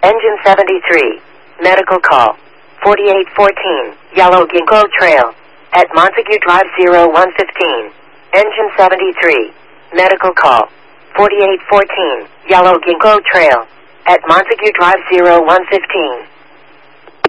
Engine 73. Medical call. 4814. Yellow Ginkgo Trail. At Montague Drive 0115. Engine 73. Medical call. 4814. Yellow Ginkgo Trail. At Montague Drive 0115.